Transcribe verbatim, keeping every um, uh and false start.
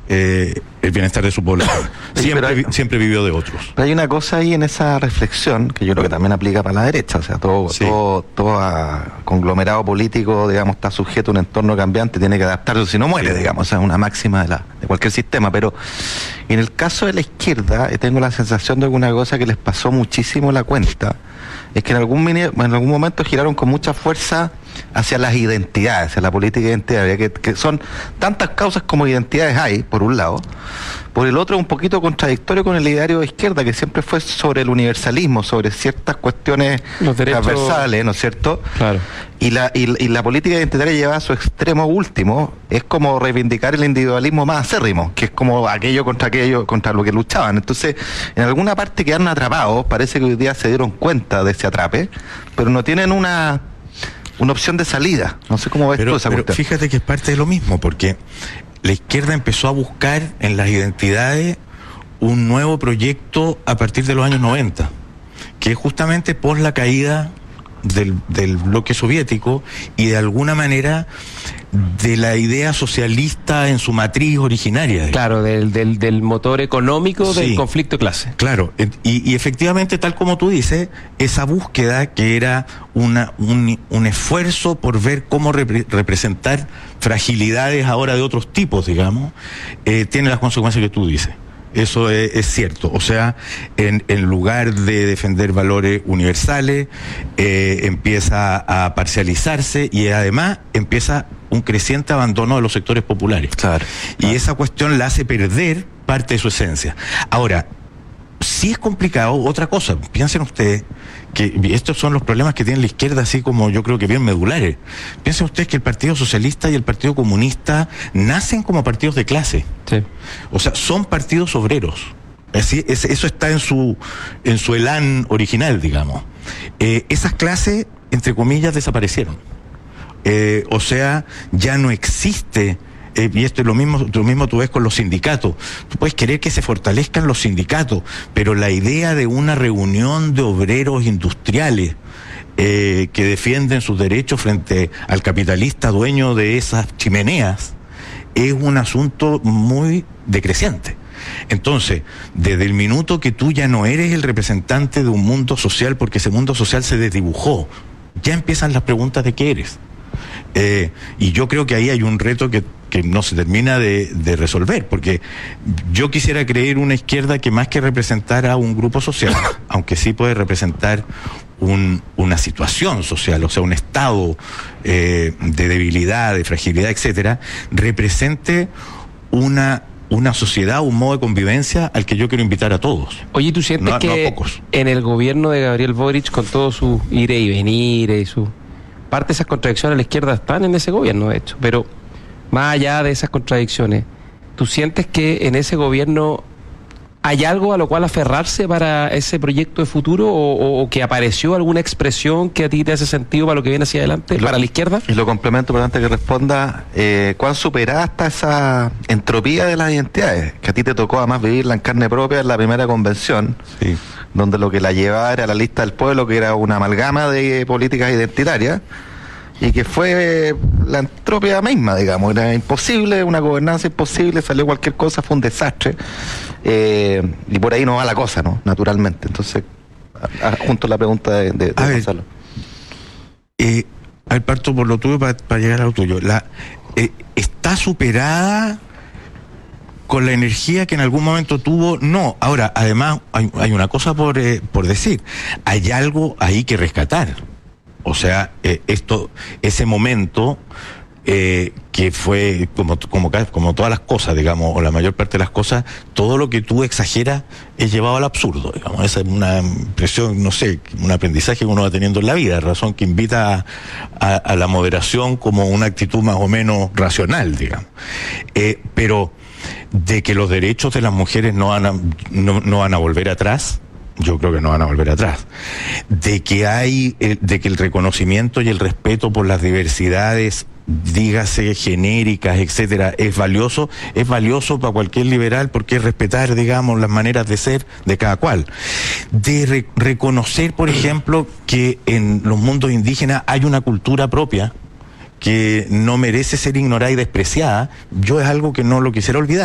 eh, el bienestar de su población. Siempre, hay, siempre vivió de otros. Pero hay una cosa ahí en esa reflexión que yo creo que también aplica para la derecha, o sea, todo, sí. todo, todo a conglomerado político, digamos, está sujeto a un entorno cambiante, tiene que adaptarse, si no muere, digamos, esa es una máxima de, la, de cualquier sistema. Pero en el caso de la izquierda, tengo la sensación de alguna cosa que les pasó muchísimo la cuenta, es que en algún, en algún momento giraron con mucha fuerza hacia las identidades, hacia la política identitaria, que, que son tantas causas como identidades hay, por un lado. Por el otro, un poquito contradictorio con el ideario de izquierda, que siempre fue sobre el universalismo, sobre ciertas cuestiones derechos, transversales, ¿no es cierto? Claro. Y la, y, y la política identitaria lleva a su extremo último, es como reivindicar el individualismo más acérrimo, que es como aquello contra aquello, contra lo que luchaban. Entonces, en alguna parte quedaron atrapados, parece que hoy día se dieron cuenta de ese atrape, pero no tienen una... una opción de salida. No sé cómo ves pero, tú esa pero cuestión. Fíjate que es parte de lo mismo, porque la izquierda empezó a buscar en las identidades un nuevo proyecto a partir de los años noventa, que es justamente por la caída del, del bloque soviético y de alguna manera de la idea socialista en su matriz originaria. Claro, del, del, del motor económico del sí, conflicto de clase. Claro, y, y efectivamente, tal como tú dices, esa búsqueda que era una, un, un esfuerzo por ver cómo repre, representar fragilidades ahora de otros tipos, digamos, eh, tiene las consecuencias que tú dices. Eso es, es cierto. O sea, en, en lugar de defender valores universales, eh, empieza a parcializarse y además empieza un creciente abandono de los sectores populares. Claro, claro. Y esa cuestión la hace perder parte de su esencia. Ahora, sí es complicado otra cosa. Piensen ustedes que estos son los problemas que tiene la izquierda, así como yo creo que bien medulares. Piensen ustedes que el Partido Socialista y el Partido Comunista nacen como partidos de clase. Sí. O sea, son partidos obreros. Así, es, eso está en su, en su elán original, digamos. Eh, esas clases, entre comillas, desaparecieron. Eh, o sea, ya no existe... Eh, y esto es lo mismo, lo mismo tú ves con los sindicatos. Tú puedes querer que se fortalezcan los sindicatos, pero la idea de una reunión de obreros industriales eh, que defienden sus derechos frente al capitalista dueño de esas chimeneas es un asunto muy decreciente. Entonces, desde el minuto que tú ya no eres el representante de un mundo social, porque ese mundo social se desdibujó, ya empiezan las preguntas de qué eres. Eh, y yo creo que ahí hay un reto que, que no se termina de, de resolver, porque yo quisiera creer una izquierda que más que representar a un grupo social, aunque sí puede representar un, una situación social, o sea, un estado eh, de debilidad, de fragilidad, etcétera, represente una una sociedad, un modo de convivencia al que yo quiero invitar a todos. Oye, ¿tú sientes no, que no a pocos. En el gobierno de Gabriel Boric, con todo su ir y venir y su... parte de esas contradicciones a la izquierda están en ese gobierno, de hecho, pero más allá de esas contradicciones, ¿tú sientes que en ese gobierno hay algo a lo cual aferrarse para ese proyecto de futuro o, o, o que apareció alguna expresión que a ti te hace sentido para lo que viene hacia adelante, lo, para la izquierda? Y lo complemento, pero antes que responda, eh, ¿cuán superada está esa entropía de las identidades? Que a ti te tocó además vivirla en carne propia en la primera convención, sí, donde lo que la llevaba era la lista del pueblo, que era una amalgama de políticas identitarias, y que fue la entropía misma, digamos, era imposible, una gobernanza imposible, salió cualquier cosa, fue un desastre, eh, y por ahí no va la cosa, ¿no? Naturalmente. Entonces, a, a, junto a la pregunta de, de, de Gonzalo. Eh, al parto por lo tuyo para pa llegar a lo tuyo. La, eh, ¿está superada con la energía que en algún momento tuvo? No. Ahora, además, hay, hay una cosa por, eh, por decir. Hay algo ahí que rescatar. O sea, eh, esto, ese momento eh, que fue como, como, como todas las cosas, digamos, o la mayor parte de las cosas, todo lo que tú exageras es llevado al absurdo, digamos. Esa es una impresión, no sé, un aprendizaje que uno va teniendo en la vida, razón que invita a, a, a la moderación como una actitud más o menos racional, digamos. Eh, pero de que los derechos de las mujeres no van a, no, no van a volver atrás, yo creo que no van a volver atrás. De que hay, eh, de que el reconocimiento y el respeto por las diversidades, dígase genéricas, etcétera, es valioso, es valioso para cualquier liberal porque es respetar, digamos, las maneras de ser de cada cual. De re- reconocer, por ejemplo, que en los mundos indígenas hay una cultura propia que no merece ser ignorada y despreciada, yo es algo que no lo quisiera olvidar.